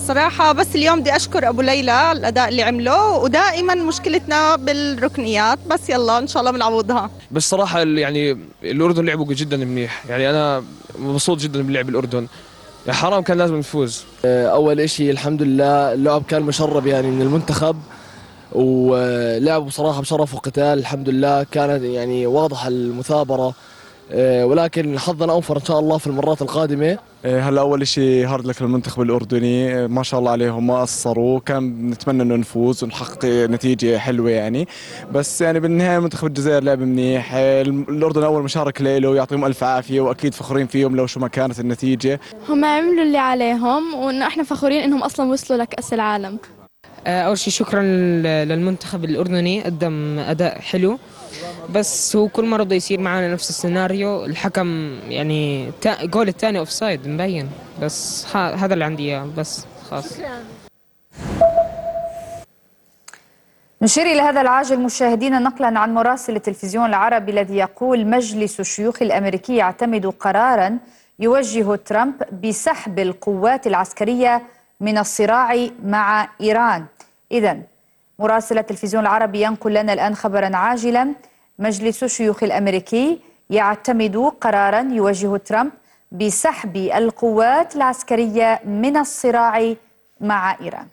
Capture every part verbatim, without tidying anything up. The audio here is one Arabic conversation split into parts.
صراحة بس اليوم بدي أشكر أبو ليلى الأداء اللي عمله، ودائما مشكلتنا بالركنيات، بس يلا إن شاء الله بنعوضها. بس صراحة يعني الأردن لعبوا جدا منيح، يعني أنا مبسوط جدا بلعب الأردن، يعني حرام كان لازم نفوز. أول إشي الحمد لله اللعب كان مشرب يعني من المنتخب، ولعبوا بصراحة بشرف وقتال الحمد لله، كانت يعني واضحة المثابرة، ولكن حظنا أوفر إن شاء الله في المرات القادمة. هلا اول شيء هارد لك للمنتخب الاردني، ما شاء الله عليهم ما قصروا، كان نتمنى انه نفوز ونحقق نتيجه حلوه يعني، بس يعني بالنهايه منتخب الجزائر لعب منيح، الاردن اول مشاركه له ويعطيهم الف عافيه، واكيد فخورين فيهم لو شو ما كانت النتيجه. هم عملوا اللي عليهم، وانه احنا فخورين انهم اصلا وصلوا لكأس العالم. اول شيء شكرا للمنتخب الاردني، قدم اداء حلو، بس هو كل مرة بده يصير معنا نفس السيناريو، الحكم يعني جول الثاني اوف سايد مبين، بس هذا اللي عندي اياه بس خلاص. نشير إلى هذا العاجل مشاهدينا نقلا عن مراسل التلفزيون العربي الذي يقول مجلس الشيوخ الأمريكي يعتمد قرارا يوجه ترامب بسحب القوات العسكرية من الصراع مع إيران. إذن مراسل التلفزيون العربي ينقل لنا الآن خبرا عاجلا: مجلس الشيوخ الأمريكي يعتمد قرارا يوجه ترامب بسحب القوات العسكرية من الصراع مع إيران.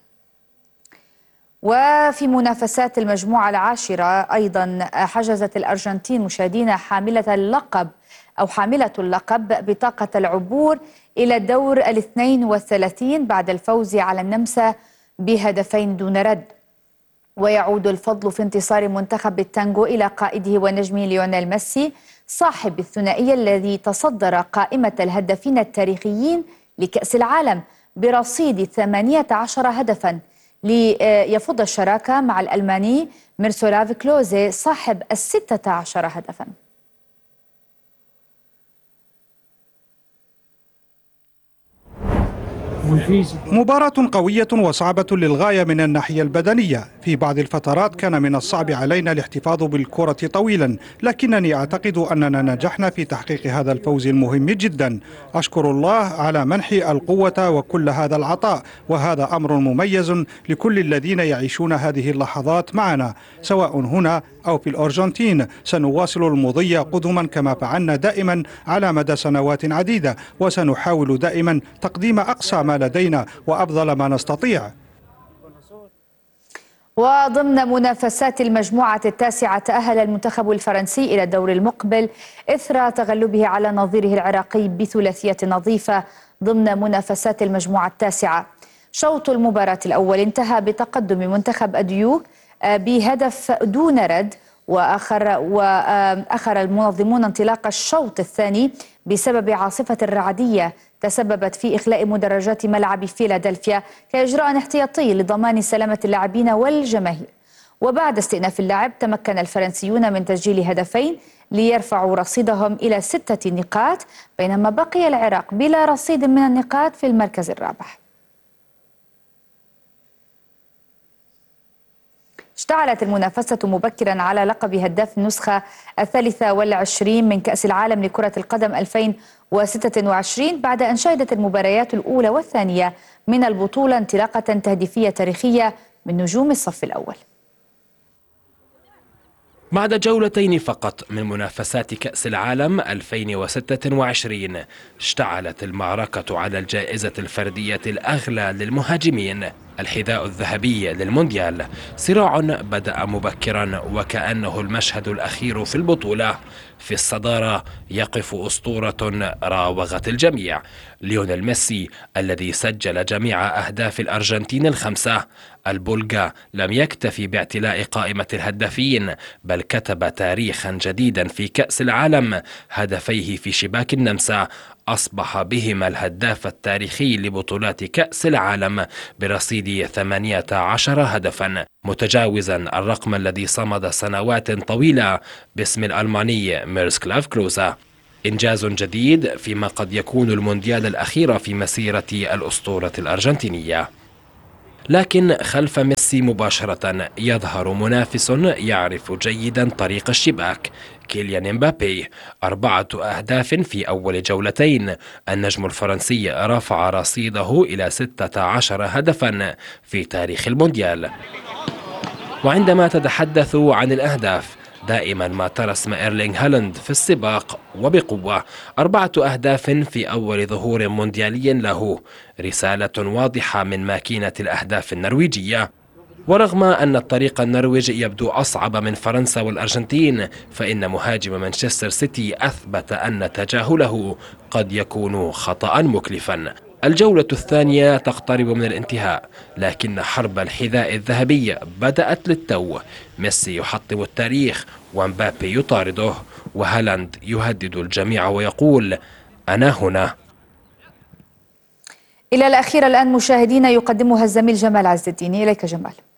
وفي منافسات المجموعة العاشرة أيضا حجزت الأرجنتين مشاهدينا حاملة اللقب أو حاملة اللقب بطاقة العبور إلى الدور الاثنين والثلاثين بعد الفوز على النمسا بهدفين دون رد. ويعود الفضل في انتصار منتخب التانغو إلى قائده ونجمه ليونيل ميسي صاحب الثنائية الذي تصدر قائمة الهدافين التاريخيين لكأس العالم برصيد ثمانية عشر هدفا، ليفض الشراكة مع الألماني ميرسولاف كلوزي صاحب الستة عشر هدفا. مباراة قوية وصعبة للغاية من الناحية البدنية، في بعض الفترات كان من الصعب علينا الاحتفاظ بالكرة طويلا، لكنني أعتقد أننا نجحنا في تحقيق هذا الفوز المهم جدا. أشكر الله على منح القوة وكل هذا العطاء، وهذا أمر مميز لكل الذين يعيشون هذه اللحظات معنا سواء هنا أو في الأرجنتين. سنواصل المضي قدما كما فعلنا دائما على مدى سنوات عديدة، وسنحاول دائما تقديم أقصى ما لدينا وأفضل ما نستطيع. وضمن منافسات المجموعة التاسعة تأهل المنتخب الفرنسي إلى الدور المقبل إثر تغلبه على نظيره العراقي بثلاثية نظيفة ضمن منافسات المجموعة التاسعة. شوط المباراة الأول انتهى بتقدم منتخب أديوك بهدف دون رد، وآخر وآخر المنظمون انطلاق الشوط الثاني بسبب عاصفة رعدية تسببت في إخلاء مدرجات ملعب فيلادلفيا كإجراء احتياطي لضمان سلامة اللاعبين والجماهير. وبعد استئناف اللعب تمكن الفرنسيون من تسجيل هدفين ليرفعوا رصيدهم إلى ستة نقاط، بينما بقي العراق بلا رصيد من النقاط في المركز الرابع. اشتعلت المنافسة مبكرا على لقب هداف النسخة الثالثة والعشرين من كأس العالم لكرة القدم ألفين وستة وعشرين بعد أن شهدت المباريات الأولى والثانية من البطولة انطلاقة تهديفية تاريخية من نجوم الصف الأول. بعد جولتين فقط من منافسات كأس العالم ألفين وستة وعشرين اشتعلت المعركة على الجائزة الفردية الأغلى للمهاجمين، الحذاء الذهبي للمونديال. صراع بدأ مبكرا وكأنه المشهد الأخير في البطولة. في الصدارة يقف أسطورة راوغت الجميع، ليونيل ميسي الذي سجل جميع أهداف الأرجنتين الخمسة. البولغا لم يكتفي باعتلاء قائمة الهدافين، بل كتب تاريخا جديدا في كأس العالم، هدفيه في شباك النمسا أصبح بهما الهداف التاريخي لبطولات كأس العالم برصيد ثمانية عشر هدفا، متجاوزا الرقم الذي صمد سنوات طويلة باسم الألماني ميرسلاف كلوزا. إنجاز جديد فيما قد يكون المونديال الأخير في مسيرة الأسطورة الأرجنتينية. لكن خلف ميسي مباشرة يظهر منافس يعرف جيدا طريق الشباك، كيليان امبابي. أربعة أهداف في أول جولتين. النجم الفرنسي رفع رصيده إلى ستة عشر هدفا في تاريخ المونديال. وعندما تتحدث عن الأهداف دائما ما ترى اسم إيرلينغ هالاند في السباق وبقوة. أربعة أهداف في أول ظهور مونديالي له، رسالة واضحة من ماكينة الأهداف النرويجية. ورغم أن الطريق النرويجي يبدو أصعب من فرنسا والأرجنتين، فإن مهاجم مانشستر سيتي أثبت أن تجاهله قد يكون خطأ مكلفا. الجولة الثانية تقترب من الانتهاء، لكن حرب الحذاء الذهبي بدأت للتو. ميسي يحطم التاريخ ومبابي يطارده، وهالاند يهدد الجميع ويقول أنا هنا. إلى الأخير الآن مشاهدينا يقدمها الزميل جمال عز الدين. إليك جمال.